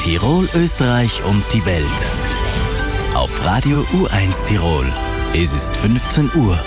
Tirol, Österreich und die Welt. Auf Radio U1 Tirol. Es ist 15 Uhr.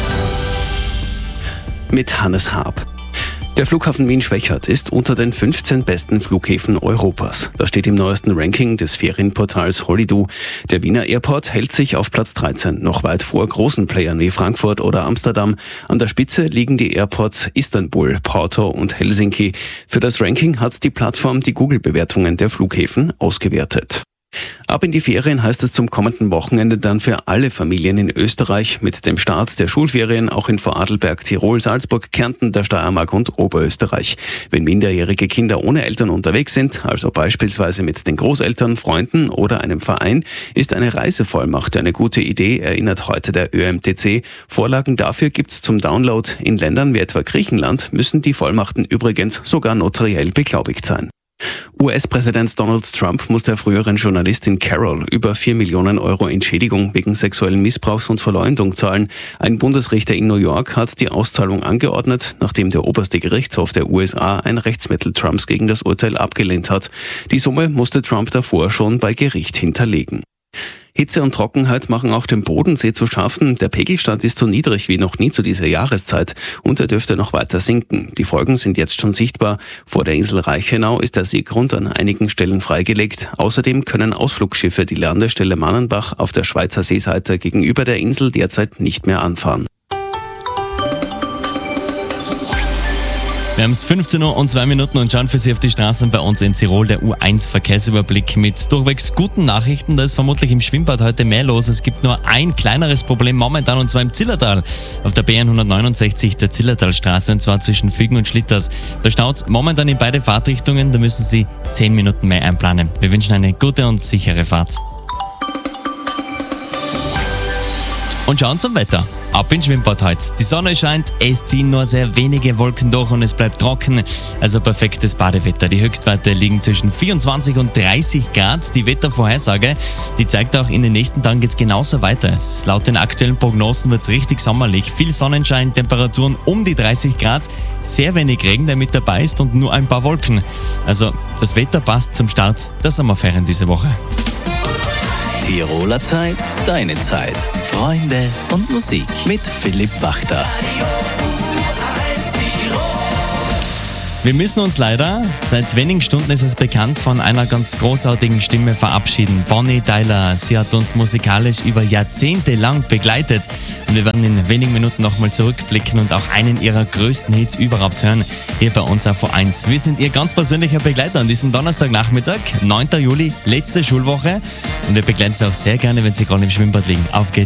Mit Hannes Haab. Der Flughafen Wien-Schwechat ist unter den 15 besten Flughäfen Europas. Das steht im neuesten Ranking des Ferienportals Holido. Der Wiener Airport hält sich auf Platz 13, noch weit vor großen Playern wie Frankfurt oder Amsterdam. An der Spitze liegen die Airports Istanbul, Porto und Helsinki. Für das Ranking hat die Plattform die Google-Bewertungen der Flughäfen ausgewertet. Ab in die Ferien heißt es zum kommenden Wochenende dann für alle Familien in Österreich mit dem Start der Schulferien auch in Vorarlberg, Tirol, Salzburg, Kärnten, der Steiermark und Oberösterreich. Wenn minderjährige Kinder ohne Eltern unterwegs sind, also beispielsweise mit den Großeltern, Freunden oder einem Verein, ist eine Reisevollmacht eine gute Idee, erinnert heute der ÖMTC. Vorlagen dafür gibt's zum Download. In Ländern wie etwa Griechenland müssen die Vollmachten übrigens sogar notariell beglaubigt sein. US-Präsident Donald Trump muss der früheren Journalistin Carol über 4 Millionen Euro Entschädigung wegen sexuellen Missbrauchs und Verleumdung zahlen. Ein Bundesrichter in New York hat die Auszahlung angeordnet, nachdem der oberste Gerichtshof der USA ein Rechtsmittel Trumps gegen das Urteil abgelehnt hat. Die Summe musste Trump davor schon bei Gericht hinterlegen. Hitze und Trockenheit machen auch dem Bodensee zu schaffen. Der Pegelstand ist so niedrig wie noch nie zu dieser Jahreszeit und er dürfte noch weiter sinken. Die Folgen sind jetzt schon sichtbar. Vor der Insel Reichenau ist der Seegrund an einigen Stellen freigelegt. Außerdem können Ausflugsschiffe die Landestelle Mannenbach auf der Schweizer Seeseite gegenüber der Insel derzeit nicht mehr anfahren. Wir haben es 15 Uhr und 2 Minuten und schauen für Sie auf die Straßen bei uns in Tirol. Der U1-Verkehrsüberblick mit durchwegs guten Nachrichten. Da ist vermutlich im Schwimmbad heute mehr los. Es gibt nur ein kleineres Problem momentan und zwar im Zillertal. Auf der B169 der Zillertalstraße und zwar zwischen Fügen und Schlitters. Da staut es momentan in beide Fahrtrichtungen. Da müssen Sie 10 Minuten mehr einplanen. Wir wünschen eine gute und sichere Fahrt. Und schauen zum Wetter. Ab ins Schwimmbad heute. Die Sonne scheint, es ziehen nur sehr wenige Wolken durch und es bleibt trocken. Also perfektes Badewetter. Die Höchstwerte liegen zwischen 24 und 30 Grad. Die Wettervorhersage, die zeigt auch, in den nächsten Tagen geht es genauso weiter. Laut den aktuellen Prognosen wird es richtig sommerlich. Viel Sonnenschein, Temperaturen um die 30 Grad. Sehr wenig Regen, der mit dabei ist und nur ein paar Wolken. Also das Wetter passt zum Start der Sommerferien diese Woche. Tiroler Zeit, deine Zeit. Freunde und Musik mit Philipp Wachter. Wir müssen uns leider, seit wenigen Stunden ist es bekannt, von einer ganz großartigen Stimme verabschieden. Bonnie Tyler, sie hat uns musikalisch über Jahrzehnte lang begleitet. Und wir werden in wenigen Minuten nochmal zurückblicken und auch einen ihrer größten Hits überhaupt hören, hier bei uns auf U1. Wir sind ihr ganz persönlicher Begleiter an diesem Donnerstagnachmittag, 9. Juli, letzte Schulwoche. Und wir begleiten sie auch sehr gerne, wenn sie gerade im Schwimmbad liegen. Auf geht's!